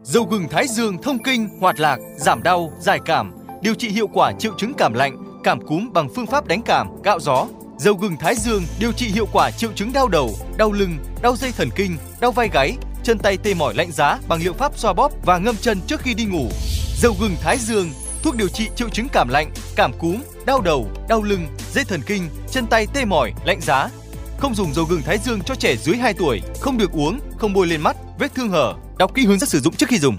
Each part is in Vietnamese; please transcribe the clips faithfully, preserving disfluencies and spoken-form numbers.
Dầu gừng Thái Dương thông kinh, hoạt lạc, giảm đau, giải cảm, điều trị hiệu quả triệu chứng cảm lạnh, cảm cúm bằng phương pháp đánh cảm, cạo gió. Dầu gừng Thái Dương điều trị hiệu quả triệu chứng đau đầu, đau lưng, đau dây thần kinh, đau vai gáy, chân tay tê mỏi lạnh giá bằng liệu pháp xoa bóp và ngâm chân trước khi đi ngủ. Dầu gừng Thái Dương, thuốc điều trị triệu chứng cảm lạnh, cảm cúm, đau đầu, đau lưng, dây thần kinh, chân tay tê mỏi, lạnh giá. Không dùng dầu gừng Thái Dương cho trẻ dưới hai tuổi, không được uống, không bôi lên mắt, vết thương hở. Đọc kỹ hướng dẫn sử dụng trước khi dùng.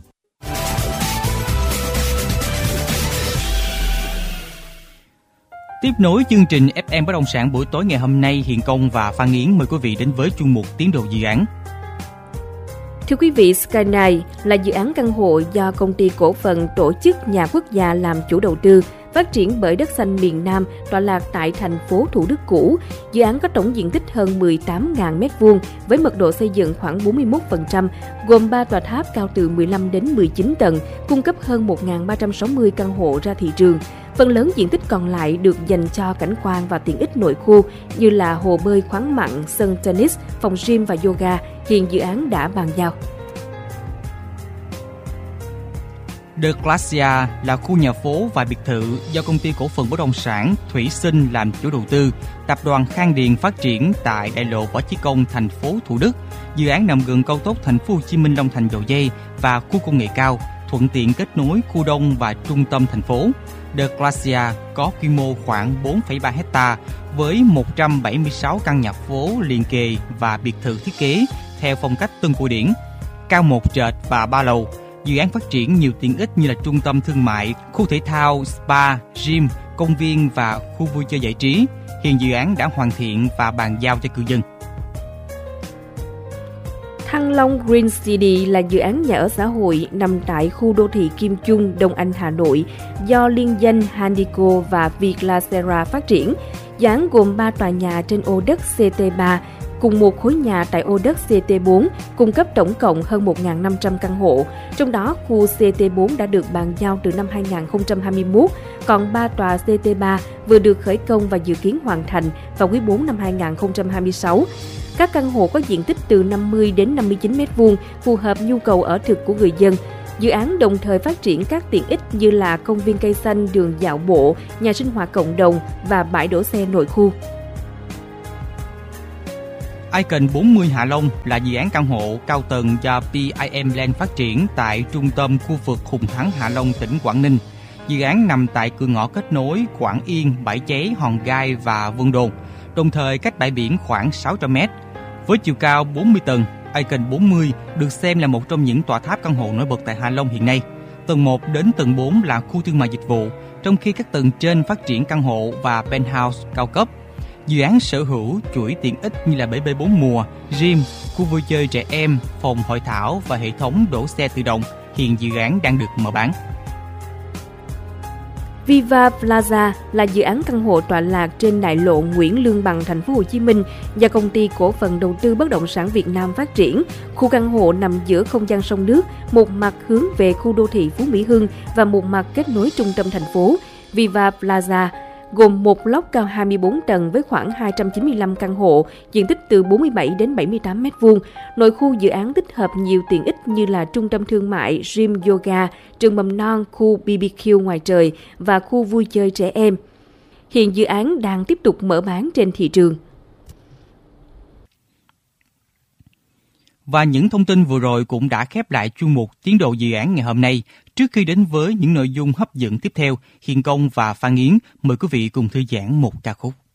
Tiếp nối chương trình ép em Bất động sản buổi tối ngày hôm nay, Hiền Công và Phan Yến mời quý vị đến với chuyên mục Tiến độ dự án. Thưa quý vị, Skyline là dự án căn hộ do công ty cổ phần tổ chức nhà quốc gia làm chủ đầu tư, phát triển bởi đất xanh miền Nam, tọa lạc tại thành phố Thủ Đức cũ. Dự án có tổng diện tích hơn mười tám nghìn mét vuông với mật độ xây dựng khoảng bốn mươi mốt phần trăm, gồm ba tòa tháp cao từ mười lăm đến mười chín tầng, cung cấp hơn một nghìn ba trăm sáu mươi căn hộ ra thị trường. Phần lớn diện tích còn lại được dành cho cảnh quan và tiện ích nội khu như là hồ bơi khoáng mặn, sân tennis, phòng gym và yoga. Hiện dự án đã bàn giao. The Glacia là khu nhà phố và biệt thự do công ty cổ phần bất động sản Thủy Sinh làm chủ đầu tư, tập đoàn Khang Điền phát triển tại đại lộ Võ Chí Công, thành phố Thủ Đức. Dự án nằm gần cao tốc thành phố Hồ Chí Minh Long Thành Dầu Giây và khu công nghệ cao, thuận tiện kết nối khu đông và trung tâm thành phố. The Glacia có quy mô khoảng bốn phẩy ba héc ta với một trăm bảy mươi sáu căn nhà phố liền kề và biệt thự thiết kế theo phong cách tân cổ điển, cao một trệt và ba lầu. Dự án phát triển nhiều tiện ích như là trung tâm thương mại, khu thể thao, spa, gym, công viên và khu vui chơi giải trí. Hiện dự án đã hoàn thiện và bàn giao cho cư dân. Thăng Long Green City là dự án nhà ở xã hội nằm tại khu đô thị Kim Trung, Đông Anh, Hà Nội do liên danh Handico và Viglacera phát triển. Dự án gồm ba tòa nhà trên ô đất xê tê ba cùng một khối nhà tại ô đất xê tê bốn, cung cấp tổng cộng hơn một nghìn năm trăm căn hộ. Trong đó, khu xê tê bốn đã được bàn giao từ năm hai nghìn không trăm hai mươi mốt, còn ba tòa xê tê ba vừa được khởi công và dự kiến hoàn thành vào quý bốn năm hai nghìn không trăm hai mươi sáu. Các căn hộ có diện tích từ năm mươi đến năm mươi chín mét vuông, phù hợp nhu cầu ở thực của người dân. Dự án đồng thời phát triển các tiện ích như là công viên cây xanh, đường dạo bộ, nhà sinh hoạt cộng đồng và bãi đỗ xe nội khu. Icon bốn mươi Hạ Long là dự án căn hộ cao tầng do pê i em Land phát triển tại trung tâm khu vực Hùng Thắng Hạ Long, tỉnh Quảng Ninh. Dự án nằm tại cửa ngõ kết nối Quảng Yên, Bãi Cháy, Hòn Gai và Vân Đồn, đồng thời cách bãi biển khoảng sáu trăm mét. Với chiều cao bốn mươi tầng, Icon bốn mươi được xem là một trong những tòa tháp căn hộ nổi bật tại Hạ Long hiện nay. Tầng một đến tầng bốn là khu thương mại dịch vụ, trong khi các tầng trên phát triển căn hộ và penthouse cao cấp. Dự án sở hữu chuỗi tiện ích như là bể bơi bốn mùa, gym, khu vui chơi trẻ em, phòng hội thảo và hệ thống đỗ xe tự động. Hiện dự án đang được mở bán. Viva Plaza là dự án căn hộ tọa lạc trên đại lộ Nguyễn Lương Bằng, thành phố Hồ Chí Minh do công ty cổ phần đầu tư bất động sản Việt Nam phát triển. Khu căn hộ nằm giữa không gian sông nước, một mặt hướng về khu đô thị Phú Mỹ Hưng và một mặt kết nối trung tâm thành phố. Viva Plaza gồm một lốc cao hai mươi bốn tầng với khoảng hai trăm chín mươi lăm căn hộ, diện tích từ bốn mươi bảy đến bảy mươi tám mét vuông. Nội khu dự án tích hợp nhiều tiện ích như là trung tâm thương mại, gym, yoga, trường mầm non, khu bê bê kiu ngoài trời và khu vui chơi trẻ em. Hiện dự án đang tiếp tục mở bán trên thị trường. Và những thông tin vừa rồi cũng đã khép lại chuyên mục Tiến độ dự án ngày hôm nay. Trước khi đến với những nội dung hấp dẫn tiếp theo, Hiền Công và Phan Yến mời quý vị cùng thư giãn một ca khúc.